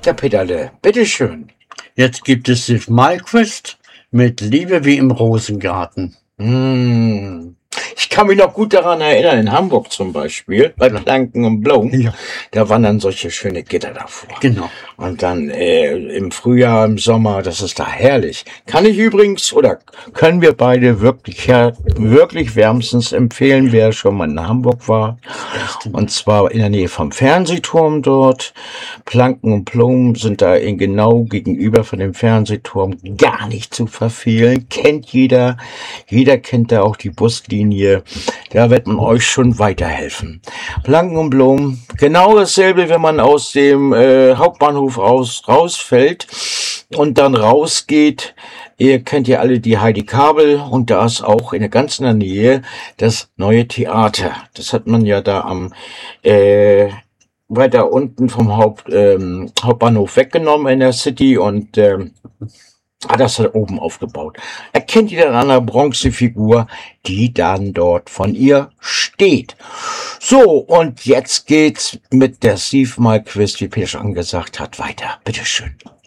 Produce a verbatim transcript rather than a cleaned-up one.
Doktor Peterle, bitteschön. Jetzt gibt es Steve Malquist mit Liebe wie im Rosengarten. Mmh. Ich kann mich noch gut daran erinnern, in Hamburg zum Beispiel, bei Planken und Blumen, Ja. da waren dann solche schöne Gitter davor. Genau. Und dann äh, im Frühjahr, im Sommer, das ist da herrlich. Kann ich übrigens, oder können wir beide wirklich, ja, wirklich wärmstens empfehlen, wer schon mal in Hamburg war. Und zwar in der Nähe vom Fernsehturm dort. Planken und Blumen sind da in genau gegenüber von dem Fernsehturm, gar nicht zu verfehlen. Kennt jeder. Jeder kennt da auch die Buslinie. Da wird man euch schon weiterhelfen. Planken und Blumen, genau dasselbe, wenn man aus dem äh, Hauptbahnhof aus, rausfällt und dann rausgeht. Ihr kennt ja alle die Heidi Kabel und da ist auch in der ganzen Nähe das neue Theater. Das hat man ja da am äh, weiter unten vom Haupt, ähm, Hauptbahnhof weggenommen in der City und ähm, hat das da oben aufgebaut. Erkennt ihr dann an der Bronzefigur, die dann dort von ihr steht. So, und jetzt geht's mit der Steve Malquist, wie Peter schon gesagt hat, weiter. Bitteschön.